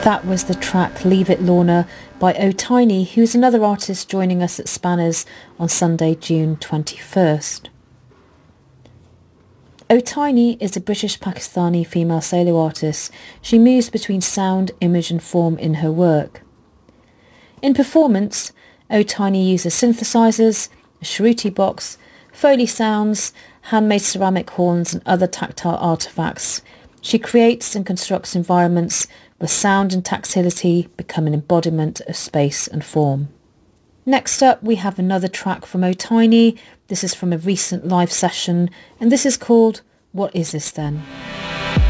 That was the track Leave It Lorna by O'Tiny, who's another artist joining us at Spanners on Sunday, June 21st. O'Tiny is a British-Pakistani female solo artist. She moves between sound, image and form in her work. In performance, O'Tiny uses synthesizers, a Shruti box, Foley sounds, handmade ceramic horns and other tactile artefacts. She creates and constructs environments where sound and tactility become an embodiment of space and form. Next up, we have another track from O'Tiny. This is from a recent live session, and this is called What Is This Then?